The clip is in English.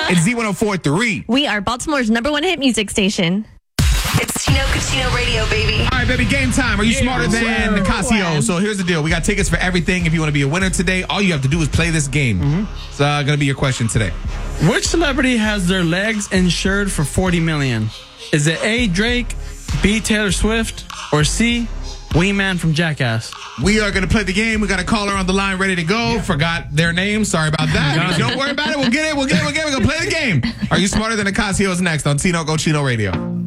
It's Z104.3. We are Baltimore's #1 hit music station. It's Chino Cucino Radio, baby. All right, baby, game time. Are you smarter than Nicasio? So here's the deal. We got tickets for everything. If you want to be a winner today, all you have to do is play this game. It's going to be your question today. Which celebrity has their legs insured for $40 million? Is it A, Drake, B, Taylor Swift, or C, Wingman from Jackass? We are going to play the game. We got a caller on the line ready to go. Forgot their name. Sorry about that. Don't worry about it. We'll get it. We're going to play the game. Are you smarter than Nicasio is next on Tino Go Chino Radio.